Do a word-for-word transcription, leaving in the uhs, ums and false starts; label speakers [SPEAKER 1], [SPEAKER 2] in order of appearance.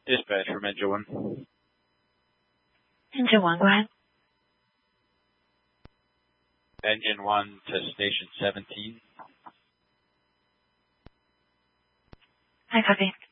[SPEAKER 1] Dispatch from Engine one.
[SPEAKER 2] Engine one, go ahead.
[SPEAKER 1] Engine one to Station seventeen.
[SPEAKER 2] I copy.